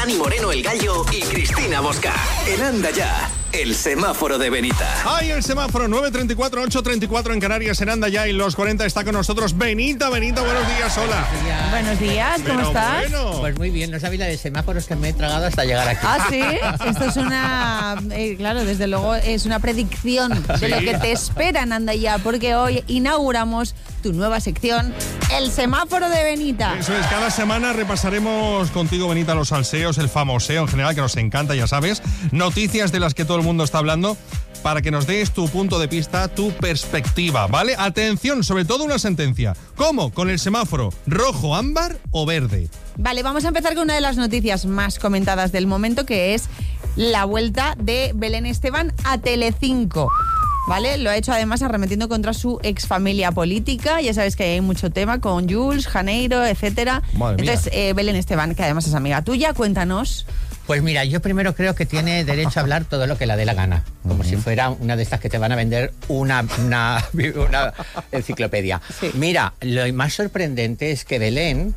Dani Moreno el Gallo y Cristina Bosca. En Anda Ya, el semáforo de Benita. ¡Ay, el semáforo! 9:34, 8:34 en Canarias, en Anda Ya, y los 40 está con nosotros Benita, buenos días, hola. Buenos días, ¿cómo estás? Bueno. Pues muy bien, no sabía la de semáforos que me he tragado hasta llegar aquí. Ah, sí, esto es una, claro, desde luego es una predicción de lo que te espera en Anda Ya, porque hoy inauguramos tu nueva sección, el semáforo de Benita. Eso es, cada semana repasaremos contigo, Benita, los salseos, el famoseo en general, que nos encanta, ya sabes, noticias de las que todo el mundo está hablando, para que nos des tu punto de vista, tu perspectiva, ¿vale? Atención, sobre todo una sentencia. ¿Cómo? Con el semáforo, rojo, ámbar o verde. Vale, vamos a empezar con una de las noticias más comentadas del momento, que es la vuelta de Belén Esteban a Telecinco. ¿Vale? Lo ha hecho además arremetiendo contra su exfamilia política. Ya sabes que hay mucho tema con Jules, Janeiro, etcétera. Entonces, Belén Esteban, que además es amiga tuya, cuéntanos. Pues mira, yo primero creo que tiene derecho a hablar todo lo que le dé la gana, como si fuera una de estas que te van a vender una enciclopedia. Sí. Mira, lo más sorprendente es que Belén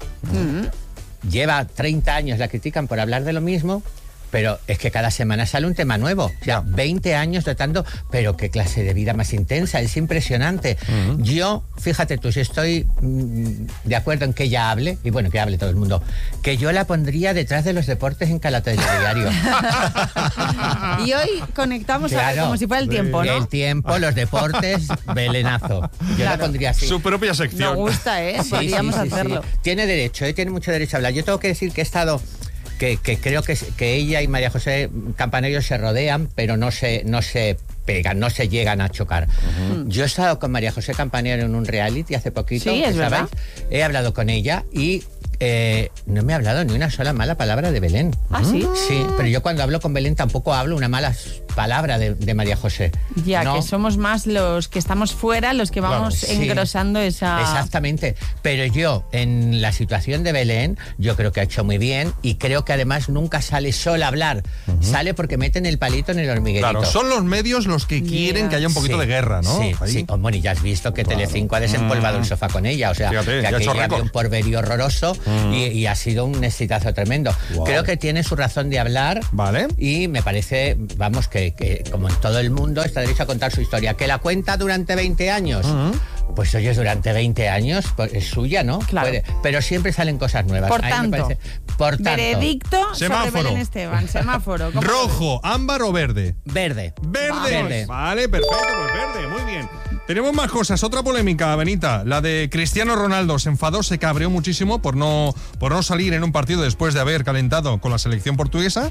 lleva 30 años, la critican por hablar de lo mismo, pero es que cada semana sale un tema nuevo. O sea, 20 años tratando, pero qué clase de vida más intensa, es impresionante. Yo, fíjate tú, si estoy de acuerdo en que ella hable, y bueno, que hable todo el mundo, que yo la pondría detrás de los deportes en Telediario. Y hoy conectamos claro, como si fuera el tiempo, ¿no? El tiempo, los deportes, Belenazo. Yo la pondría así. Su propia sección. Me gusta, ¿eh? Podríamos hacerlo. Sí. Tiene derecho, tiene mucho derecho a hablar. Yo tengo que decir que he estado... Que creo que ella y María José Campanello se rodean, pero no se pegan, no se llegan a chocar. Yo he estado con María José Campanello en un reality hace poquito, sí, es verdad. He hablado con ella y no me ha hablado ni una sola mala palabra de Belén. ¿Ah, sí? Sí, pero yo cuando hablo con Belén tampoco hablo una mala palabra de María José. Ya, ¿no? Que somos más los que estamos fuera, los que vamos engrosando esa... Exactamente, pero yo en la situación de Belén, yo creo que ha hecho muy bien y creo que además nunca sale sola a hablar. Sale porque meten el palito en el hormiguerito. Claro, son los medios los que quieren que haya un poquito de guerra, ¿no? Sí, sí. Oh, bueno, y ya has visto que Telecinco ha desempolvado el sofá con ella, o sea, fíjate, que aquí había un porverío horroroso y ha sido un exitazo tremendo. Creo que tiene su razón de hablar, vale, y me parece, vamos, que como en todo el mundo está derecho a contar su historia. Que la cuenta durante 20 años, pues oye, durante 20 años pues, es suya, ¿no? Claro. Pero siempre salen cosas nuevas. Por tanto, veredicto sobre Belén Esteban, semáforo. ¿Rojo, ámbar o verde? Verde. Verde. Vale, perfecto, pues verde, muy bien. Tenemos más cosas, otra polémica, Benita, la de Cristiano Ronaldo. Se enfadó, se cabreó muchísimo por no salir en un partido después de haber calentado con la selección portuguesa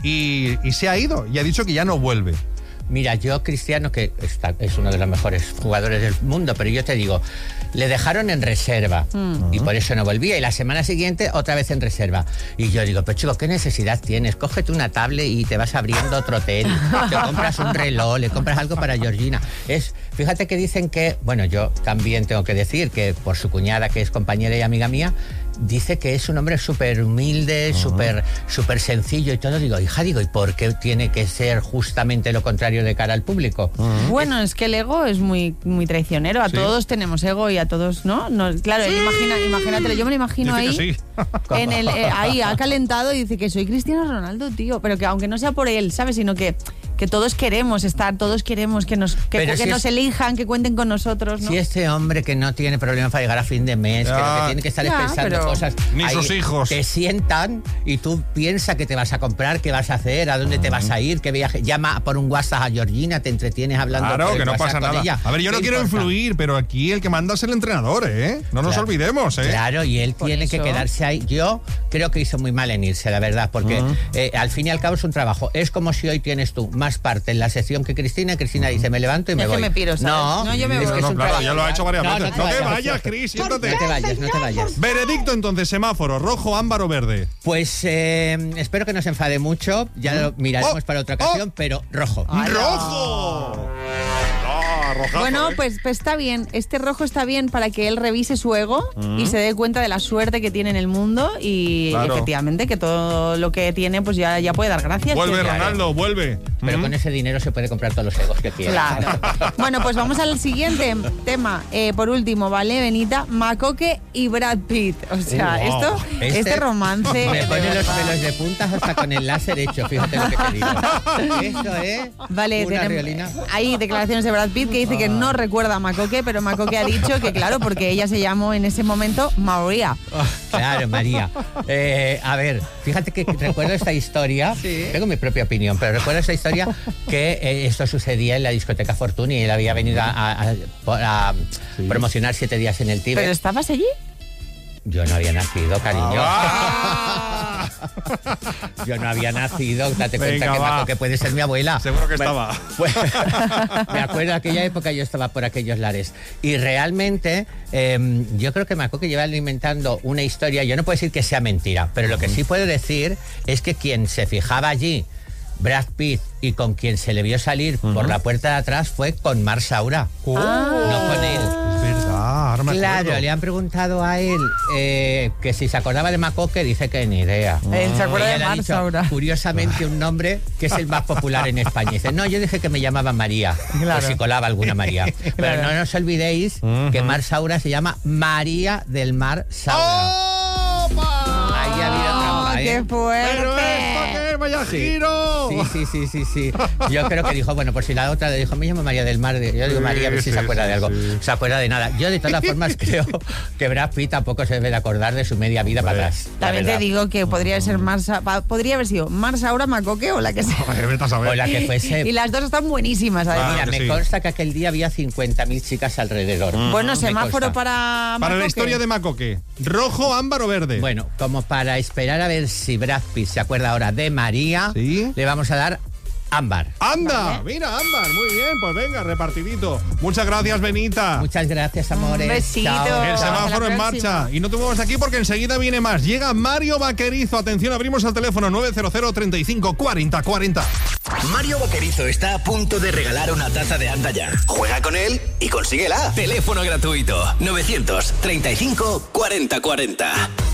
y se ha ido y ha dicho que ya no vuelve. Mira, yo Cristiano, que es uno de los mejores jugadores del mundo, pero yo te digo, le dejaron en reserva y por eso no volvía, y la semana siguiente otra vez en reserva. Y yo digo, pero chico, ¿qué necesidad tienes? Cógete una tablet y te vas abriendo otro hotel, te compras un reloj, le compras algo para Georgina. Fíjate que dicen que, bueno, yo también tengo que decir que por su cuñada, que es compañera y amiga mía, dice que es un hombre súper humilde, súper sencillo y todo. Digo, hija, ¿y por qué tiene que ser justamente lo contrario de cara al público? Bueno, es que el ego es muy, muy traicionero. A todos tenemos ego y a todos, ¿no? Claro, imagínatelo, yo me lo imagino dice ahí. Ahí ha calentado y dice que soy Cristiano Ronaldo, tío. Pero que aunque no sea por él, ¿sabes? Sino que todos queremos estar, todos queremos que nos elijan, que cuenten con nosotros, ¿no? Si este hombre que no tiene problemas para llegar a fin de mes, que lo que tiene que estar es pensando cosas. Ni ahí, sus hijos. Te sientan y tú piensas que te vas a comprar, qué vas a hacer, a dónde te vas a ir, qué viaje. Llama por un WhatsApp a Georgina, te entretienes hablando. Claro, que no pasa nada. Ella. A ver, yo no quiero influir, pero aquí el que manda es el entrenador, ¿eh? No nos olvidemos, ¿eh? Claro, y él tiene que quedarse ahí. Yo creo que hizo muy mal en irse, la verdad, porque al fin y al cabo es un trabajo. Es como si hoy tienes tú más parte en la sección que Cristina, y Cristina dice, me levanto y me voy. Me piro, ¿sabes? No, yo me voy. Claro, ya lo ha hecho varias veces. No te vayas, Cris, siéntate. No te vayas. Veredicto, entonces, semáforo, rojo, ámbar o verde. Pues espero que no se enfade mucho, ya lo miraremos para otra ocasión, pero rojo. ¡Rojo! Rojazo, bueno, pues está bien. Este rojo está bien para que él revise su ego y se dé cuenta de la suerte que tiene en el mundo y efectivamente que todo lo que tiene pues ya puede dar gracias. Vuelve, Ronaldo, vuelve. pero con ese dinero se puede comprar todos los egos que quiera. Claro. Bueno, pues vamos al siguiente tema. Por último, ¿vale, Benita? Macoque y Brad Pitt. O sea, Wow. este romance... Me pone los pelos de puntas hasta con el láser hecho, fíjate lo que te digo. Eso es Vale, una riolina. hay declaraciones de Brad Pitt que dice que no recuerda a Macoque, pero Macoque ha dicho que claro, porque ella se llamó en ese momento María. Claro, María. A ver, fíjate que recuerdo esta historia, tengo mi propia opinión, pero recuerdo esta historia que esto sucedía en la discoteca Fortuna y él había venido a promocionar 7 días en el Tíbet. ¿Pero estabas allí? Yo no había nacido, cariño. Yo no había nacido, date cuenta que Macoque puede ser mi abuela. Seguro que estaba. Pues, me acuerdo de aquella época, yo estaba por aquellos lares. Y realmente, yo creo que Macoque lleva alimentando una historia, yo no puedo decir que sea mentira, pero lo que sí puedo decir es que quien se fijaba allí, Brad Pitt, y con quien se le vio salir por la puerta de atrás fue con Mar Saura, no con él. Es verdad, ahora me Claro, acuerdo. le han preguntado a él que si se acordaba de Macoque, dice que ni idea. Se acuerda Ella de le ha Mar dicho, Saura. curiosamente, un nombre que es el más popular en España. Dice, no, yo dije que me llamaba María, Claro. por si colaba alguna María. Pero Claro. no nos olvidéis que Mar Saura se llama María del Mar Saura. ¡Opa! Ahí ha habido trampa, ¿eh? ¡Qué fuerte! ¿Pero esto qué es? ¡Vaya giro! Sí. Yo creo que dijo, bueno, por si la otra le dijo, me llamo María del Mar. Yo digo María, a ver si se acuerda de algo. Se acuerda de nada. Yo, de todas formas, creo que Brad Pitt tampoco se debe de acordar de su media vida para atrás. la También te verdad. digo que podría ser podría haber sido Mar Saura, Macoque o la que sea. Oye, vete a saber. O la que fuese. Y las dos están buenísimas, además. Mira, que me sí. consta que aquel día había 50.000 chicas alrededor. Bueno, Me semáforo consta. para Para la Macoque. historia de Macoque, ¿rojo, ámbar o verde? Bueno, como para esperar a ver si Brad Pitt se acuerda ahora de María, ¿Sí? le vamos a dar ámbar. ¡Anda! Mira, ámbar, muy bien, pues venga, repartidito. Muchas gracias, Benita. Muchas gracias, amores. Un besito. Chao. El Hasta semáforo la en próxima. marcha. Y no te muevas de aquí porque enseguida viene más. Llega Mario Vaquerizo. Atención, abrimos el teléfono 900 35 40 40. Mario Vaquerizo está a punto de regalar una taza de Anda Ya. Juega con él y consíguela. Teléfono gratuito 935 40 40.